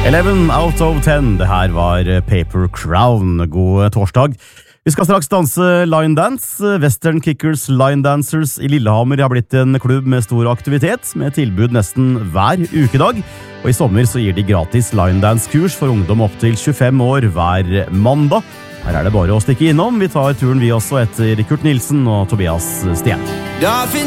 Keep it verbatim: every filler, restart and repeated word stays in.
eleven out of ten. Det her var Paper Crown. God torsdag. Vi skal straks danse line dance. Western Kickers Line Dancers i Lillehammer har blitt en klubb med stor aktivitet, med tilbud nesten hver ukedag. Og i sommer så gir de gratis line dance-kurs for ungdom opp til tjuefem år hver mandag. Her er det bare å stikke innom. Vi tar turen vi også etter Kurt Nilsen og Tobias Stien.